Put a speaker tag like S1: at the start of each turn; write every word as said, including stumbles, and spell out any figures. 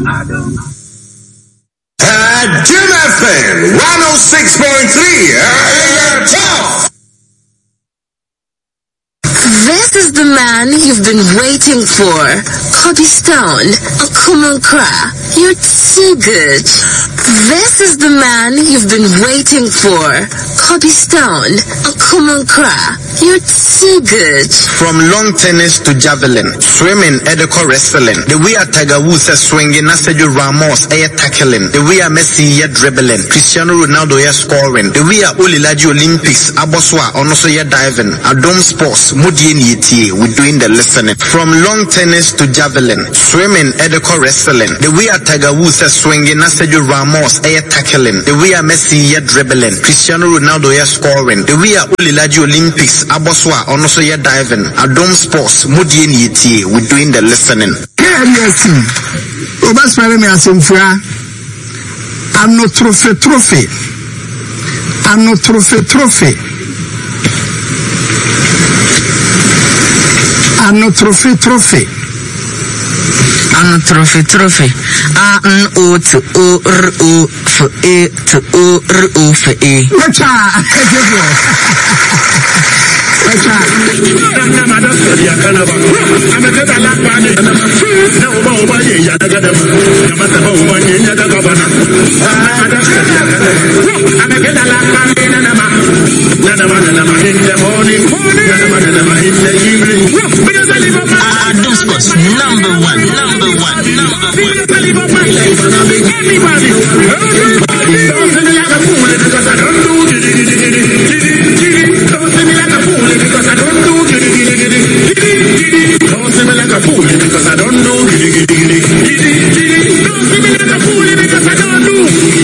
S1: Jim F M one oh six point three.
S2: This is the man you've been waiting for. Kobe Stone, Akumankra. You're too good. This is the man you've been waiting for. Kobe Stone, Akumankra. You're too good.
S3: From long tennis to javelin, swimming, Edeko wrestling. The way a Tiger Woods is swinging, Sergio Ramos is tackling. The way a Messi is dribbling, Cristiano Ronaldo is scoring. The way a Olilaji Olympics, Aboswa, also is diving. Adom Sports, Mudi Nieti, we're doing the listening. From long tennis to javelin, swimming, Edeko wrestling. The way a Tiger Woods is swinging, Sergio Ramos is tackling. The way a Messi is dribbling, Cristiano Ronaldo is scoring. The way a Olilaji Olympics, Aboswa, also is diving. Adom Sports, Mudi Nieti, we're doing the listening.
S4: Yes, Obasmare me asemfua. I'm no trophy trophy. I'm no trophy trophy. I'm no trophy trophy.
S5: I'm no trophy trophy. A N O T O R O F E T O R O F E.
S4: Wacha. Wacha.
S5: Adom Sports, number one, number one, number one.
S6: Everybody, don't send me like a fool because I don't do it. Don't send me like a fool because I don't do it. Don't send me like a fool because I don't